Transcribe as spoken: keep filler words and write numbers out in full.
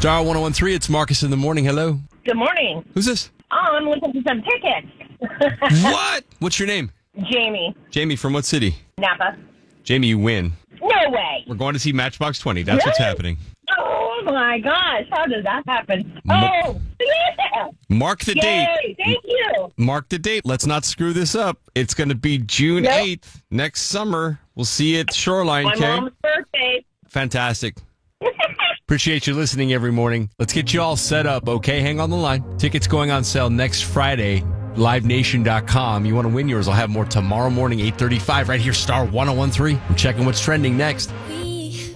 Star one oh one three, it's Marcus in the morning. Hello. Good morning. Who's this? Oh, I'm looking for some tickets. What? What's your name? Jamie. Jamie, from what city? Napa. Jamie, you win. No way. We're going to see Matchbox twenty. That's what's Really? happening. Oh, my gosh. How did that happen? Ma- Oh, yeah. Mark the date. Yay. Thank you. Mark the date. Let's not screw this up. It's going to be June Nope. eighth next summer. We'll see you at Shoreline, My okay? mom's birthday. Fantastic. Appreciate you listening every morning. Let's get you all set up, okay? Hang on the line. Tickets going on sale next Friday, live nation dot com. You want to win yours? I'll have more tomorrow morning, eight thirty-five, right here, Star one oh one three. I'm checking what's trending next. We